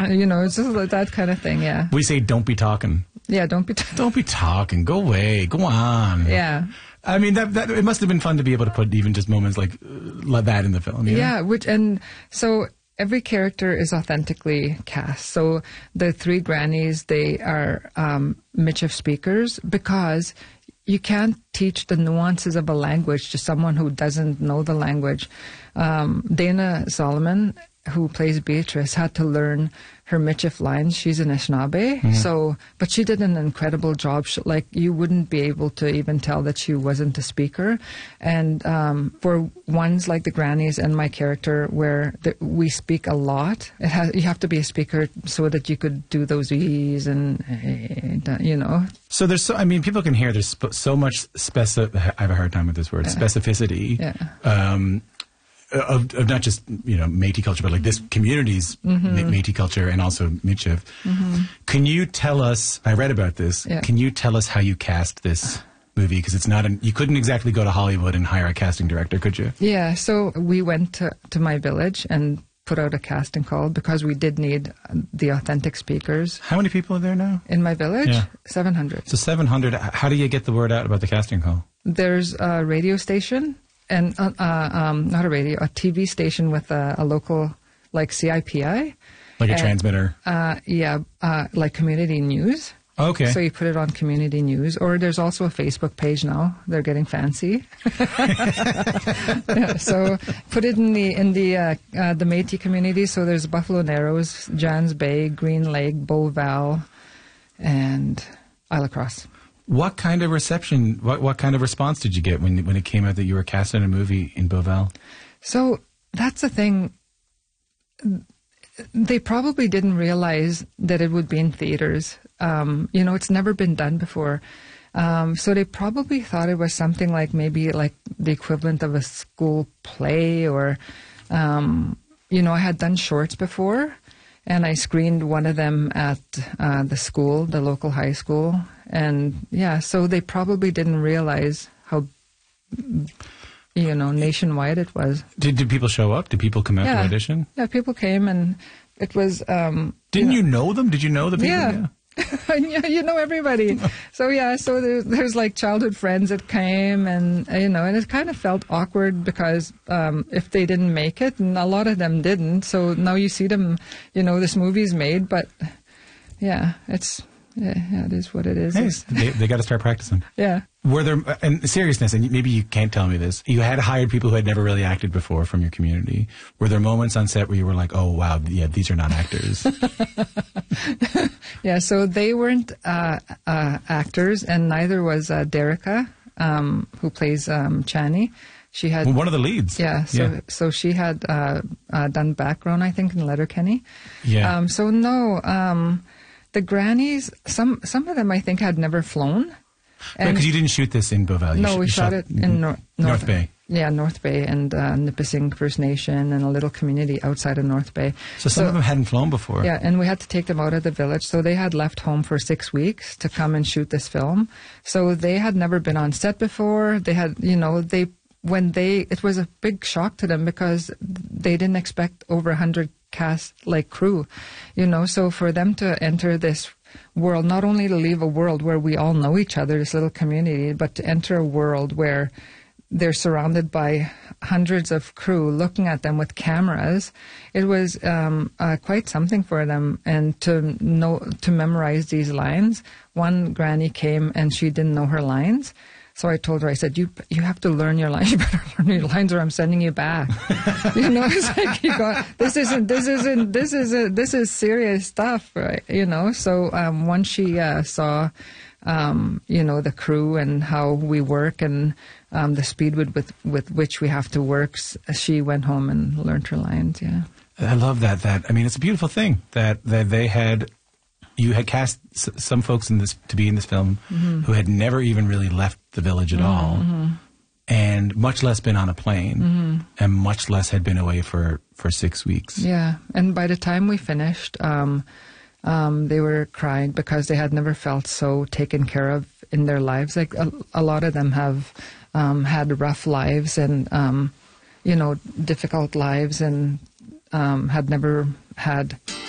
it's just like that kind of thing. Yeah. We say, don't be talking. Yeah, don't be talking. Go away. Go on. Yeah. I mean, that it must have been fun to be able to put even just moments like that in the film. Yeah, so every character is authentically cast. So the three grannies, they are Michif speakers because you can't teach the nuances of a language to someone who doesn't know the language. Dana Solomon, who plays Beatrice, had to learn her Michif lines. She's an Anishinaabe, but she did an incredible job. You wouldn't be able to even tell that she wasn't a speaker. And for ones like the grannies and my character, where we speak a lot, you have to be a speaker so that you could do those E's and. So there's people can hear there's so much I have a hard time with this word, specificity. Yeah. Of not just Métis culture, but like this community's Métis culture and also Michif. Can you tell us? I read about this. Yeah. Can you tell us how you cast this movie? Because it's not you couldn't exactly go to Hollywood and hire a casting director, could you? Yeah. So we went to my village and put out a casting call because we did need the authentic speakers. How many people are there now in my village? Yeah. 700. So 700. How do you get the word out about the casting call? There's a radio station. And not a radio, a TV station with a local, like CIPI. Like a transmitter? Like community news. Okay. So you put it on community news. Or there's also a Facebook page now. They're getting fancy. So put it in the Métis community. So there's Buffalo Narrows, Jans Bay, Green Lake, Beauval, and Isle Cross. What kind of reception, what kind of response did you get when it came out that you were cast in a movie in Beauval? So that's the thing. They probably didn't realize that it would be in theaters. It's never been done before. So they probably thought it was something like maybe like the equivalent of a school play or, I had done shorts before. And I screened one of them at the school, the local high school. And so they probably didn't realize how, nationwide it was. Did people show up? Did people come out to audition? Yeah, people came and it was... Didn't you know them? Did you know the people? Yeah. You know everybody. So there's like childhood friends that came and it kind of felt awkward because if they didn't make it, and a lot of them didn't, so now you see them, this movie's made, but it is what it is. Hey, they got to start practicing. Yeah. Were there, in seriousness, and maybe you can't tell me this, you had hired people who had never really acted before from your community. Were there moments on set where you were like, oh, wow, these are not actors? Yeah, so they weren't actors, and neither was Derica, who plays Chani. She had one of the leads. Yeah, so she had done background, I think, in Letterkenny. Yeah. The grannies, some of them I think had never flown. Because you didn't shoot this in Beauval. No, we shot it in North Bay. Yeah, North Bay and Nipissing First Nation and a little community outside of North Bay. So some of them hadn't flown before. Yeah, and we had to take them out of the village. So they had left home for 6 weeks to come and shoot this film. So they had never been on set before. They had, it was a big shock to them because they didn't expect over 100 cast crew, so for them to enter this world, not only to leave a world where we all know each other, this little community, but to enter a world where they're surrounded by hundreds of crew looking at them with cameras, it was quite something for them. And to memorize these lines, one granny came and she didn't know her lines. So I told her, I said, you have to learn your lines. You better learn your lines or I'm sending you back. It's like, this is serious stuff, right? So once she saw, the crew and how we work and the speed with which we have to work, she went home and learned her lines, yeah. I love that. It's a beautiful thing that they had... You had cast some folks to be in this film who had never even really left the village at all, and much less been on a plane, and much less had been away for 6 weeks. Yeah, and by the time we finished, they were crying because they had never felt so taken care of in their lives. Like a lot of them have had rough lives and difficult lives, and had never had